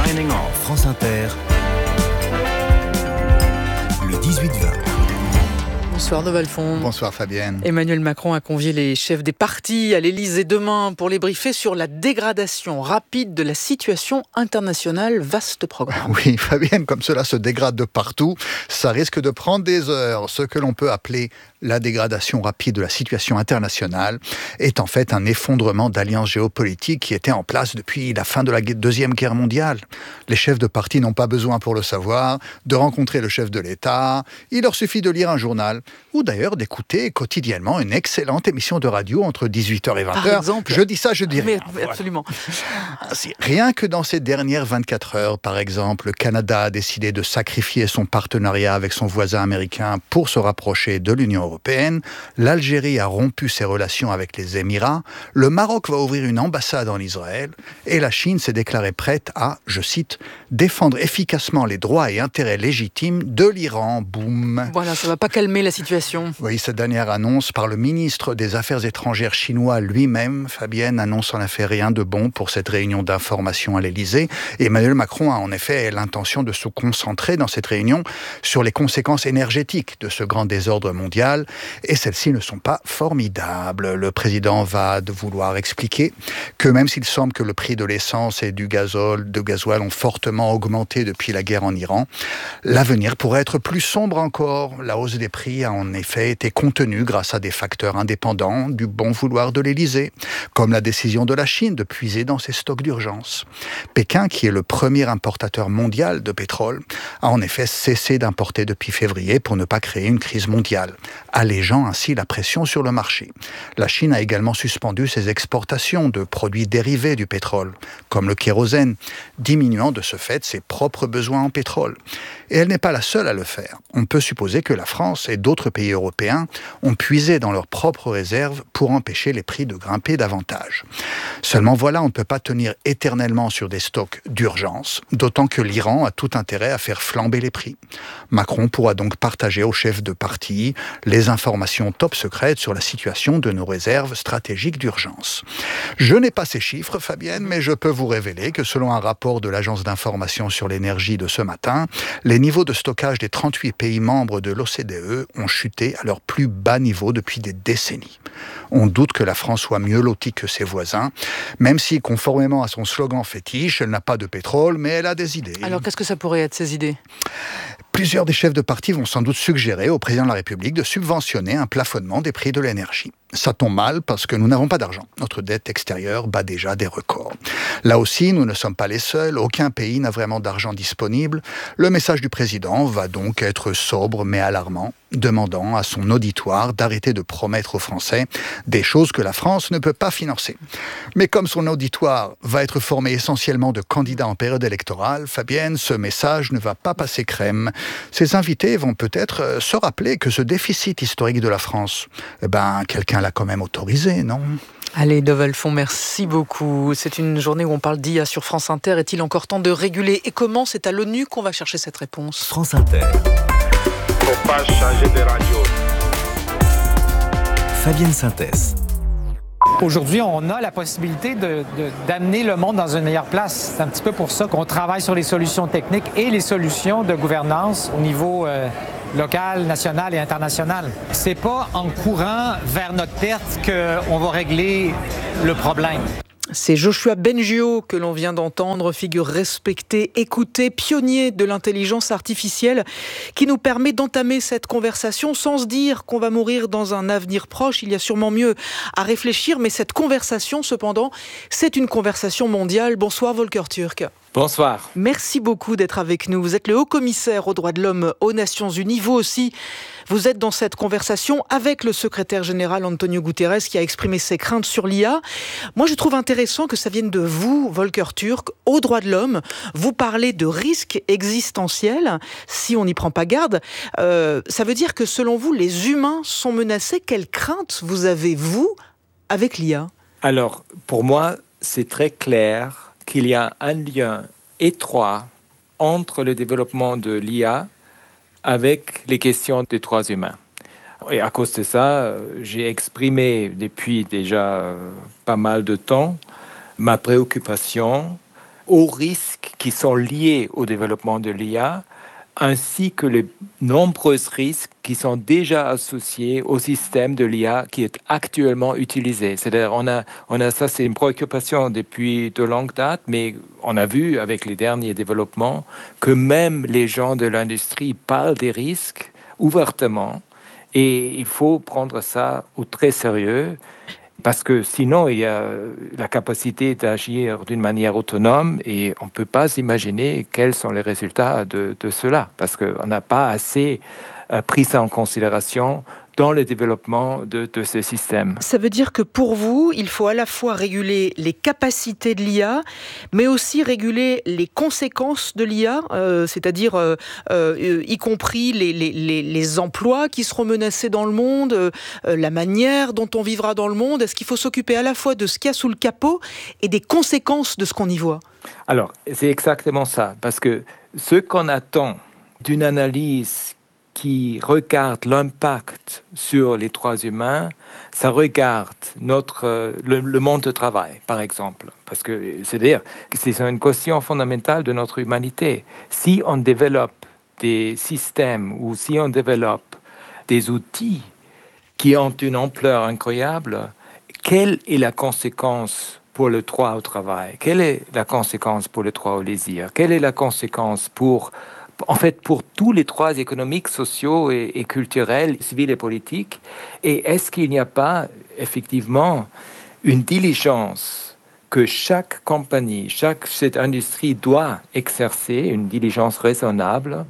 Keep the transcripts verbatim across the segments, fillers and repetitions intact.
Signing off. France Inter, le dix-huit vingt. Bonsoir Novalfond. Bonsoir Fabienne. Emmanuel Macron a convié les chefs des partis à l'Élysée demain pour les briefer sur la dégradation rapide de la situation internationale. Vaste programme. Oui Fabienne, comme cela se dégrade de partout, ça risque de prendre des heures. Ce que l'on peut appeler la dégradation rapide de la situation internationale est en fait un effondrement d'alliances géopolitiques qui étaient en place depuis la fin de la Deuxième Guerre mondiale. Les chefs de parti n'ont pas besoin, pour le savoir, de rencontrer le chef de l'État. Il leur suffit de lire un journal ou d'ailleurs d'écouter quotidiennement une excellente émission de radio entre dix-huit heures et vingt heures. Par exemple. Je dis ça, je dis rien. Mais, absolument. Voilà. Rien que dans ces dernières vingt-quatre heures, par exemple, le Canada a décidé de sacrifier son partenariat avec son voisin américain pour se rapprocher de l'Union européenne. L'Algérie a rompu ses relations avec les Émirats. Le Maroc va ouvrir une ambassade en Israël. Et la Chine s'est déclarée prête à, je cite, défendre efficacement les droits et intérêts légitimes de l'Iran. Boum. Voilà, ça ne va pas calmer la situation. Oui, cette dernière annonce par le ministre des Affaires étrangères chinois lui-même, Fabienne, annonce en effet rien de bon pour cette réunion d'information à l'Élysée. Et Emmanuel Macron a en effet l'intention de se concentrer dans cette réunion sur les conséquences énergétiques de ce grand désordre mondial. Et celles-ci ne sont pas formidables. Le président va de vouloir expliquer que même s'il semble que le prix de l'essence et du gazole, de gasoil ont fortement augmenté depuis la guerre en Iran, l'avenir pourrait être plus sombre encore. La hausse des prix a en effet été contenue grâce à des facteurs indépendants du bon vouloir de l'Élysée, comme la décision de la Chine de puiser dans ses stocks d'urgence. Pékin, qui est le premier importateur mondial de pétrole, a en effet cessé d'importer depuis février pour ne pas créer une crise mondiale, allégeant ainsi la pression sur le marché. La Chine a également suspendu ses exportations de produits dérivés du pétrole, comme le kérosène, diminuant de ce fait ses propres besoins en pétrole. Et elle n'est pas la seule à le faire. On peut supposer que la France et d'autres pays européens ont puisé dans leurs propres réserves pour empêcher les prix de grimper davantage. Seulement voilà, on ne peut pas tenir éternellement sur des stocks d'urgence, d'autant que l'Iran a tout intérêt à faire flamber les prix. Macron pourra donc partager aux chefs de parti les informations top secrètes sur la situation de nos réserves stratégiques d'urgence. Je n'ai pas ces chiffres, Fabienne, mais je peux vous révéler que selon un rapport de l'Agence d'information sur l'énergie de ce matin, les niveaux de stockage des trente-huit pays membres de l'O C D E ont chuté à leur plus bas niveau depuis des décennies. On doute que la France soit mieux lotie que ses voisins, même si, conformément à son slogan fétiche, elle n'a pas de pétrole, mais elle a des idées. Alors, qu'est-ce que ça pourrait être, ces idées ? Plusieurs des chefs de parti vont sans doute suggérer au président de la République de subventionner un plafonnement des prix de l'énergie. Ça tombe mal parce que nous n'avons pas d'argent. Notre dette extérieure bat déjà des records. Là aussi, nous ne sommes pas les seuls. Aucun pays n'a vraiment d'argent disponible. Le message du président va donc être sobre mais alarmant, demandant à son auditoire d'arrêter de promettre aux Français des choses que la France ne peut pas financer. Mais comme son auditoire va être formé essentiellement de candidats en période électorale, Fabienne, ce message ne va pas passer crème. Ses invités vont peut-être se rappeler que ce déficit historique de la France, eh ben, quelqu'un l'a quand même autorisé, non ? Allez, Novalfond, merci beaucoup. C'est une journée où on parle d'I A sur France Inter. Est-il encore temps de réguler ? Et comment ? C'est à l'ONU qu'on va chercher cette réponse. France Inter. Faut pas changer de radio. Fabienne Synthèse. Aujourd'hui, on a la possibilité de, de, d'amener le monde dans une meilleure place. C'est un petit peu pour ça qu'on travaille sur les solutions techniques et les solutions de gouvernance au niveau euh, local, national et international. C'est pas en courant vers notre perte qu'on va régler le problème. C'est Joshua Bengio que l'on vient d'entendre, figure respectée, écoutée, pionnier de l'intelligence artificielle, qui nous permet d'entamer cette conversation sans se dire qu'on va mourir dans un avenir proche. Il y a sûrement mieux à réfléchir, mais cette conversation, cependant, c'est une conversation mondiale. Bonsoir Volker Turk. Bonsoir. Merci beaucoup d'être avec nous. Vous êtes le haut-commissaire aux droits de l'homme aux Nations Unies. Vous aussi, vous êtes dans cette conversation avec le secrétaire général Antonio Guterres qui a exprimé ses craintes sur l'I A. Moi, je trouve intéressant que ça vienne de vous, Volker Turk, aux droits de l'homme. Vous parlez de risques existentiels si on n'y prend pas garde. Euh, ça veut dire que selon vous, les humains sont menacés. Quelles craintes vous avez, vous, avec l'I A ? Alors, pour moi, c'est très clair qu'il y a un lien étroit entre le développement de l'I A avec les questions des droits humains. Et à cause de ça, j'ai exprimé depuis déjà pas mal de temps ma préoccupation aux risques qui sont liés au développement de l'I A, ainsi que les nombreux risques qui sont déjà associés au système de l'I A qui est actuellement utilisé. C'est-à-dire, on a, on a ça, c'est une préoccupation depuis de longue date, mais on a vu avec les derniers développements que même les gens de l'industrie parlent des risques ouvertement, et il faut prendre ça au très sérieux. Parce que sinon, il y a la capacité d'agir d'une manière autonome et on ne peut pas s'imaginer quels sont les résultats de, de cela, parce qu'on n'a pas assez euh, pris ça en considération dans le développement de, de ce système. Ça veut dire que pour vous, il faut à la fois réguler les capacités de l'I A, mais aussi réguler les conséquences de l'I A, euh, c'est-à-dire euh, euh, y compris les, les, les, les emplois qui seront menacés dans le monde, euh, la manière dont on vivra dans le monde. Est-ce qu'il faut s'occuper à la fois de ce qu'il y a sous le capot et des conséquences de ce qu'on y voit? Alors, c'est exactement ça, parce que ce qu'on attend d'une analyse qui regarde l'impact sur les droits humains, ça regarde notre, le, le monde de travail, par exemple. Parce que c'est-à-dire que c'est une question fondamentale de notre humanité. Si on développe des systèmes ou si on développe des outils qui ont une ampleur incroyable, quelle est la conséquence pour le droit au travail? Quelle est la conséquence pour le droit au loisir? Quelle est la conséquence pour En fait, pour tous les droits économiques, sociaux et, et culturels, civils et politiques? Et est-ce qu'il n'y a pas effectivement une diligence que chaque compagnie, chaque cette industrie doit exercer, une diligence raisonnable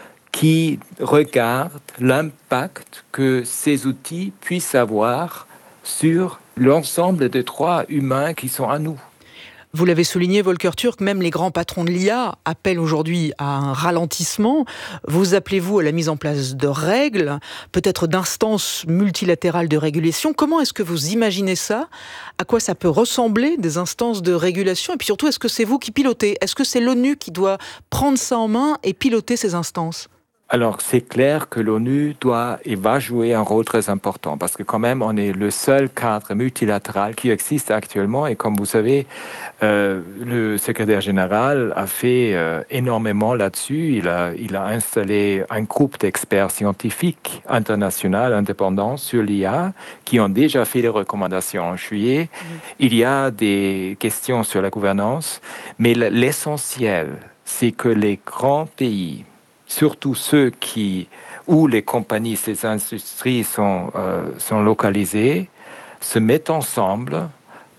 qui regarde l'impact que ces outils puissent avoir sur l'ensemble des droits humains qui sont à nous? Vous l'avez souligné, Volker Türk, même les grands patrons de l'I A appellent aujourd'hui à un ralentissement. Vous appelez-vous à la mise en place de règles, peut-être d'instances multilatérales de régulation. Comment est-ce que vous imaginez ça? À quoi ça peut ressembler, des instances de régulation? Et puis surtout, est-ce que c'est vous qui pilotez? Est-ce que c'est l'ONU qui doit prendre ça en main et piloter ces instances? Alors, c'est clair que l'ONU doit et va jouer un rôle très important parce que quand même, on est le seul cadre multilatéral qui existe actuellement. Et comme vous savez, euh, le secrétaire général a fait euh, énormément là-dessus. Il a, il a installé un groupe d'experts scientifiques internationaux indépendants sur l'I A qui ont déjà fait des recommandations en juillet. Mmh. Il y a des questions sur la gouvernance, mais l'essentiel, c'est que les grands pays, surtout ceux qui, où les compagnies, ces industries sont, euh, sont localisées, se mettent ensemble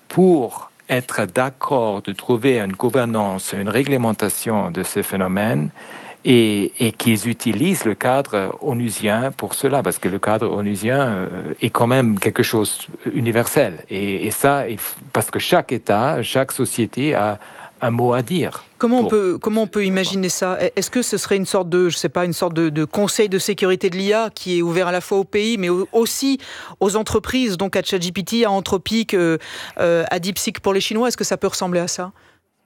pour être d'accord de trouver une gouvernance, une réglementation de ces phénomènes et, et qu'ils utilisent le cadre onusien pour cela, parce que le cadre onusien euh, est quand même quelque chose universel. Et, et ça, parce que chaque État, chaque société a un mot à dire. Comment on peut, comment on peut imaginer ça? Est-ce que ce serait une sorte de, je sais pas, une sorte de, de conseil de sécurité de l'I A qui est ouvert à la fois aux pays, mais aussi aux entreprises, donc à ChatGPT, à Anthropic, euh, à DeepSeek pour les Chinois? Est-ce que ça peut ressembler à ça?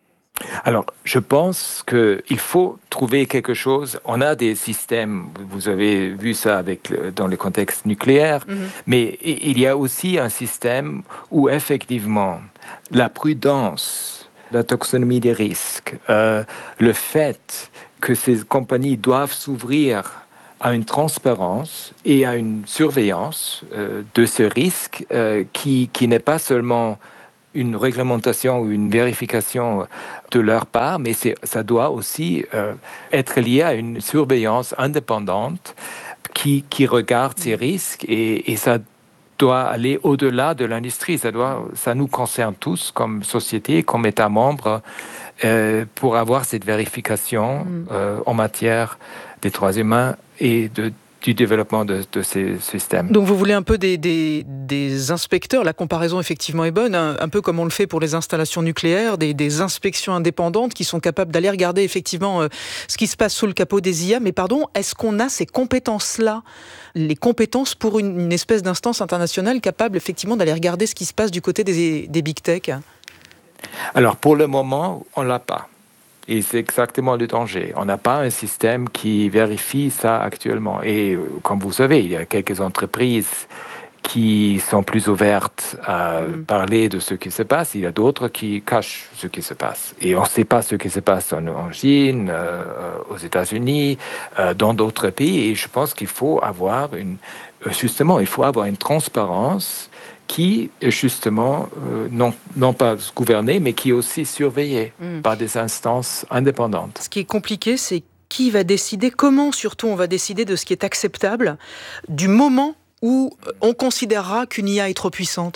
Alors, je pense qu'il faut trouver quelque chose. On a des systèmes, vous avez vu ça avec le, dans le contexte nucléaire, mm-hmm. mais il y a aussi un système où effectivement la prudence, la taxonomie des risques, euh, le fait que ces compagnies doivent s'ouvrir à une transparence et à une surveillance euh, de ce risque euh, qui, qui n'est pas seulement une réglementation ou une vérification de leur part, mais c'est, ça doit aussi euh, être lié à une surveillance indépendante qui, qui regarde ces risques et, et ça doit aller au-delà de l'industrie. Ça, doit, ça nous concerne tous comme société, comme État membre, euh, pour avoir cette vérification euh, en matière des droits humains et de, du développement de, de ces systèmes. Donc vous voulez un peu des, des, des inspecteurs, la comparaison effectivement est bonne, un, un peu comme on le fait pour les installations nucléaires, des, des inspections indépendantes qui sont capables d'aller regarder effectivement euh, ce qui se passe sous le capot des I A. Mais pardon, est-ce qu'on a ces compétences-là, les compétences pour une, une espèce d'instance internationale capable effectivement d'aller regarder ce qui se passe du côté des, des big tech? Alors pour le moment, on ne l'a pas. Et c'est exactement le danger. On n'a pas un système qui vérifie ça actuellement. Et comme vous savez, il y a quelques entreprises qui sont plus ouvertes à mmh. parler de ce qui se passe. Il y a d'autres qui cachent ce qui se passe. Et on ne sait pas ce qui se passe en, en Chine, euh, aux États-Unis, euh, dans d'autres pays. Et je pense qu'il faut avoir une... Justement, il faut avoir une transparence qui est justement euh, non, non pas gouvernée, mais qui est aussi surveillée mmh. par des instances indépendantes. Ce qui est compliqué, c'est qui va décider, comment surtout on va décider de ce qui est acceptable, du moment où on considérera qu'une I A est trop puissante?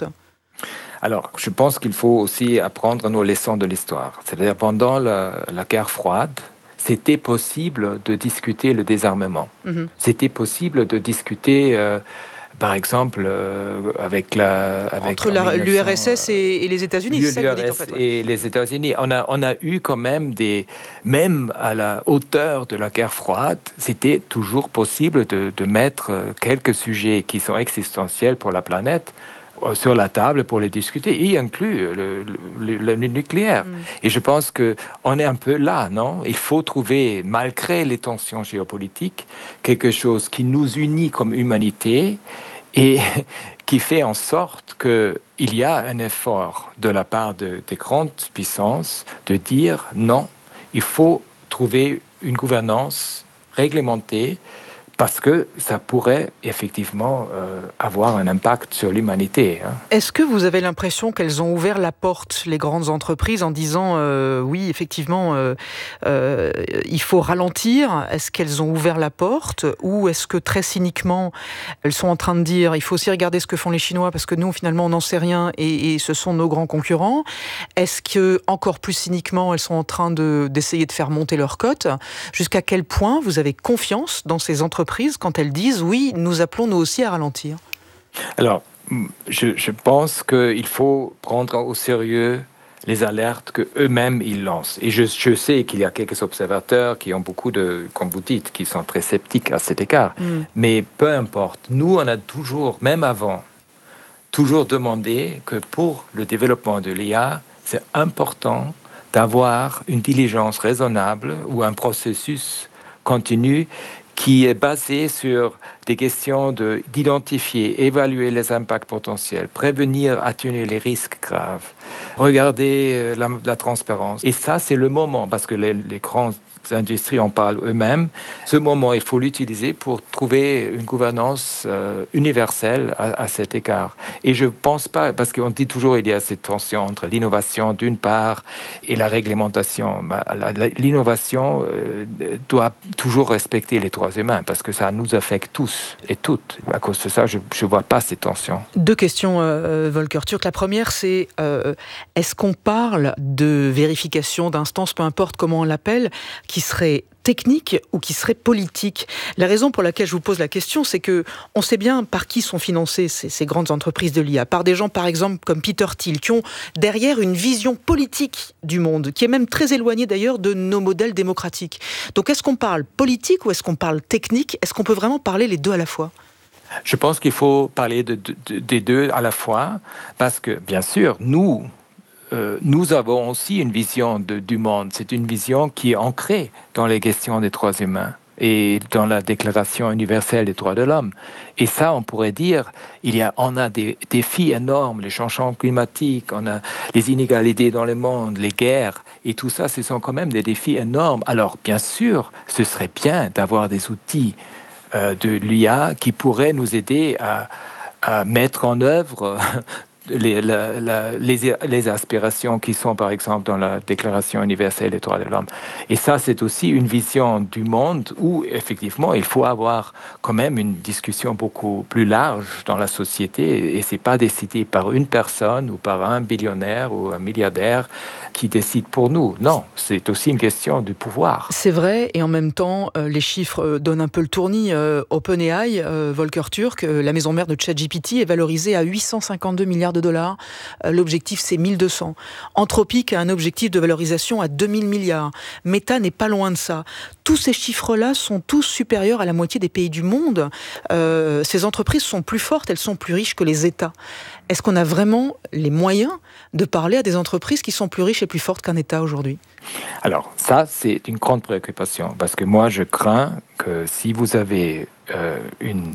Alors, je pense qu'il faut aussi apprendre nos leçons de l'histoire. C'est-à-dire, pendant la, la guerre froide, c'était possible de discuter le désarmement. Mmh. C'était possible de discuter... Euh, Par exemple, euh, avec la... Avec Entre la, l'U R S S et, et les États-Unis, c'est ça que vous dites, en fait, ouais. Et les États-Unis, on a, on a eu quand même des... Même à la hauteur de la guerre froide, c'était toujours possible de, de mettre quelques sujets qui sont existentiels pour la planète sur la table pour les discuter, y inclut le, le, le, le nucléaire. Mm. Et je pense qu'on est un peu là, non? Il faut trouver, malgré les tensions géopolitiques, quelque chose qui nous unit comme humanité et qui fait en sorte qu'il y a un effort de la part de, des grandes puissances de dire non, il faut trouver une gouvernance réglementée, parce que ça pourrait effectivement euh, avoir un impact sur l'humanité. Hein. Est-ce que vous avez l'impression qu'elles ont ouvert la porte, les grandes entreprises, en disant euh, oui, effectivement, euh, euh, il faut ralentir? Est-ce qu'elles ont ouvert la porte? Ou est-ce que très cyniquement, elles sont en train de dire il faut aussi regarder ce que font les Chinois, parce que nous, finalement, on n'en sait rien et, et ce sont nos grands concurrents? Est-ce que, encore plus cyniquement, elles sont en train de, d'essayer de faire monter leur cote? Jusqu'à quel point vous avez confiance dans ces entreprises quand elles disent oui, nous appelons nous aussi à ralentir? Alors, je, je pense qu'il faut prendre au sérieux les alertes qu'eux-mêmes ils lancent. Et je, je sais qu'il y a quelques observateurs qui ont beaucoup de, comme vous dites, qui sont très sceptiques à cet égard. Mm. Mais peu importe, nous on a toujours, même avant, toujours demandé que pour le développement de l'I A, c'est important d'avoir une diligence raisonnable ou un processus continu qui est basé sur des questions de, d'identifier, évaluer les impacts potentiels, prévenir, atténuer les risques graves, regarder la, la transparence. Et ça, c'est le moment, parce que les, les grandes industries en parlent eux-mêmes. Ce moment, il faut l'utiliser pour trouver une gouvernance euh, universelle à, à cet égard. Et je ne pense pas, parce qu'on dit toujours qu'il y a cette tension entre l'innovation d'une part et la réglementation. Bah, la, la, l'innovation euh, doit toujours respecter les droits humains, parce que ça nous affecte tous et toutes. À cause de ça, je ne vois pas ces tensions. Deux questions, euh, Volker Turk. La première, c'est euh, est-ce qu'on parle de vérification d'instance, peu importe comment on l'appelle, qui serait technique ou qui serait politique? La raison pour laquelle je vous pose la question, c'est que on sait bien par qui sont financées ces, ces grandes entreprises de l'I A. Par des gens, par exemple, comme Peter Thiel, qui ont derrière une vision politique du monde, qui est même très éloignée d'ailleurs de nos modèles démocratiques. Donc est-ce qu'on parle politique ou est-ce qu'on parle technique? Est-ce qu'on peut vraiment parler les deux à la fois? Je pense qu'il faut parler de, de, de, des deux à la fois, parce que, bien sûr, nous... Euh, nous avons aussi une vision de, du monde. C'est une vision qui est ancrée dans les questions des droits humains et dans la Déclaration universelle des droits de l'homme. Et ça, on pourrait dire, il y a, on a des défis énormes, les changements climatiques, on a les inégalités dans le monde, les guerres, et tout ça, ce sont quand même des défis énormes. Alors, bien sûr, ce serait bien d'avoir des outils euh, de l'I A qui pourraient nous aider à, à mettre en œuvre Les, la, la, les, les aspirations qui sont, par exemple, dans la Déclaration universelle des droits de l'homme. Et ça, c'est aussi une vision du monde où, effectivement, il faut avoir quand même une discussion beaucoup plus large dans la société. Et c'est pas décidé par une personne ou par un billionnaire ou un milliardaire qui décide pour nous. Non, c'est aussi une question du pouvoir. C'est vrai, et en même temps, euh, les chiffres euh, donnent un peu le tournis. Euh, OpenAI, euh, Volker Turk, euh, la maison mère de ChatGPT, est valorisée à huit cent cinquante-deux milliards de dollars. Euh, l'objectif, c'est mille deux cents. Anthropic a un objectif de valorisation à deux mille milliards. Meta n'est pas loin de ça. Tous ces chiffres-là sont tous supérieurs à la moitié des pays du monde. Euh, ces entreprises sont plus fortes, elles sont plus riches que les États. Est-ce qu'on a vraiment les moyens de parler à des entreprises qui sont plus riches et plus fortes qu'un État aujourd'hui? Alors, ça, c'est une grande préoccupation, parce que moi, je crains que si vous avez euh, une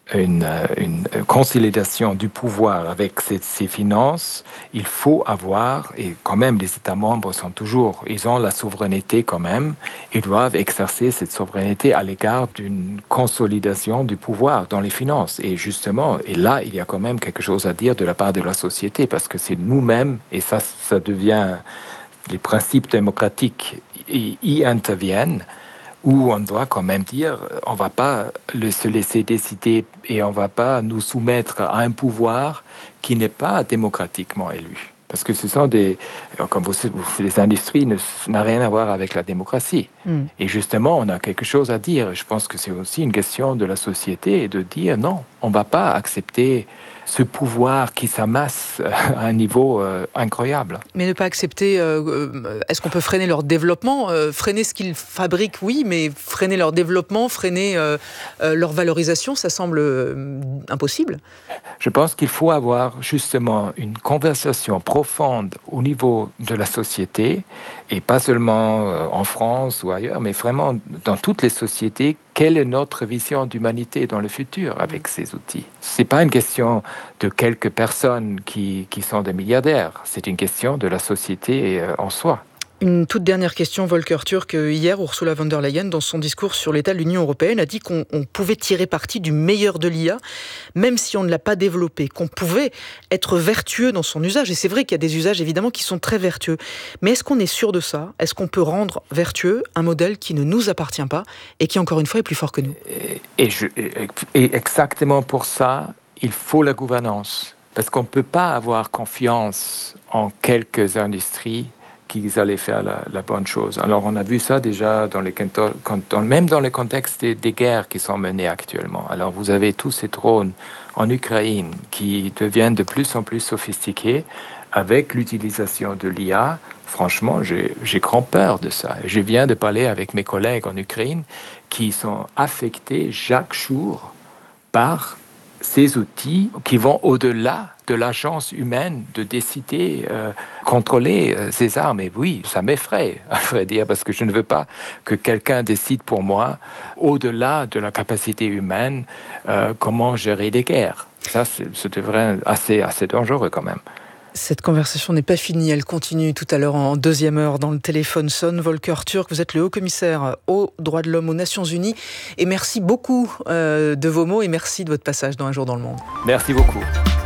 une, une consolidation du pouvoir avec ces, ces finances, il faut avoir, et quand même les États membres sont toujours, ils ont la souveraineté quand même, ils doivent exercer cette souveraineté à l'égard d'une consolidation du pouvoir dans les finances. Et justement, et là, il y a quand même quelque chose à dire de la part de la société, parce que c'est nous-mêmes, et ça, ça devient, les principes démocratiques y, y interviennent, où on doit quand même dire, on ne va pas le, se laisser décider et on ne va pas nous soumettre à un pouvoir qui n'est pas démocratiquement élu. Parce que ce sont des... Comme vous savez, les industries n'ont rien à voir avec la démocratie. Mm. Et justement, on a quelque chose à dire. Je pense que c'est aussi une question de la société et de dire non, on ne va pas accepter ce pouvoir qui s'amasse à un niveau euh, incroyable. Mais ne pas accepter, euh, est-ce qu'on peut freiner leur développement ? euh, Freiner ce qu'ils fabriquent, oui, mais freiner leur développement, freiner euh, euh, leur valorisation, ça semble euh, impossible. Je pense qu'il faut avoir justement une conversation profonde au niveau de la société, et pas seulement euh, en France ou ailleurs, mais vraiment dans toutes les sociétés. Quelle est notre vision d'humanité dans le futur avec ces outils ? Ce n'est pas une question de quelques personnes qui, qui sont des milliardaires, c'est une question de la société euh, en soi. Une toute dernière question, Volker Turk. Hier, Ursula von der Leyen, dans son discours sur l'état de l'Union européenne, a dit qu'on on pouvait tirer parti du meilleur de l'I A, même si on ne l'a pas développé, qu'on pouvait être vertueux dans son usage. Et c'est vrai qu'il y a des usages, évidemment, qui sont très vertueux. Mais est-ce qu'on est sûr de ça ? Est-ce qu'on peut rendre vertueux un modèle qui ne nous appartient pas et qui, encore une fois, est plus fort que nous ? Et, je, et exactement pour ça, il faut la gouvernance. Parce qu'on ne peut pas avoir confiance en quelques industries qu'ils allaient faire la, la bonne chose. Alors, on a vu ça déjà dans les, quand, même dans le contexte des, des guerres qui sont menées actuellement. Alors, vous avez tous ces drones en Ukraine qui deviennent de plus en plus sophistiqués avec l'utilisation de l'I A. Franchement, j'ai, j'ai grand peur de ça. Je viens de parler avec mes collègues en Ukraine qui sont affectés chaque jour par ces outils qui vont au-delà de la chance humaine de décider, euh, contrôler euh, ces armes. Et oui, ça m'effraie, à vrai dire, parce que je ne veux pas que quelqu'un décide pour moi, au-delà de la capacité humaine, euh, comment gérer des guerres. Ça, c'est, c'est devrait assez, assez dangereux quand même. Cette conversation n'est pas finie, elle continue tout à l'heure en deuxième heure dans le téléphone sonne. Volker Turk, vous êtes le haut-commissaire aux droits de l'homme aux Nations Unies et merci beaucoup euh, de vos mots et merci de votre passage dans Un jour dans le monde. Merci beaucoup.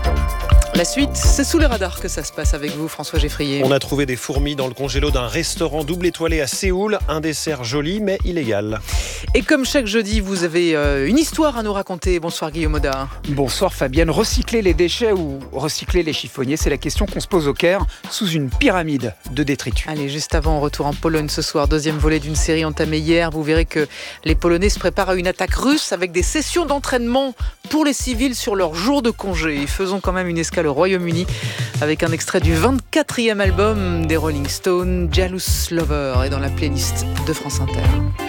La suite, c'est sous les radars que ça se passe avec vous, François Geffrier. On a trouvé des fourmis dans le congélo d'un restaurant double étoilé à Séoul. Un dessert joli mais illégal. Et comme chaque jeudi, vous avez euh, une histoire à nous raconter. Bonsoir Guillaume Oda. Bonsoir Fabienne. Recycler les déchets ou recycler les chiffonniers, c'est la question qu'on se pose au Caire sous une pyramide de détritus. Allez, juste avant, retour en Pologne ce soir. Deuxième volet d'une série entamée hier. Vous verrez que les Polonais se préparent à une attaque russe avec des sessions d'entraînement pour les civils sur leur jour de congé. Faisons quand même une escale au Royaume-Uni avec un extrait du vingt-quatrième album des Rolling Stones, Jealous Lover, est dans la playlist de France Inter.